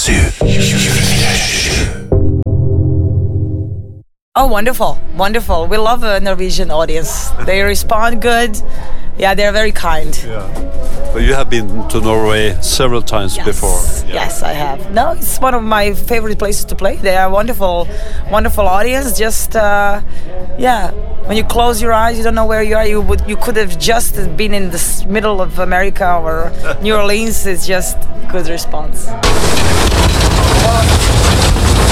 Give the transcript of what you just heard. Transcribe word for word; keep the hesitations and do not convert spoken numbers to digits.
Oh, wonderful, wonderful. We love a Norwegian audience. They respond good. Yeah, they're very kind. Yeah. But you have been to Norway several times Yes. before. Yeah. Yes, I have. No, it's one of my favorite places to play. They are wonderful, wonderful audience. Just, uh, yeah, when you close your eyes, you don't know where you are. You would, you could have just been in the s- middle of America or New Orleans. It's just good response.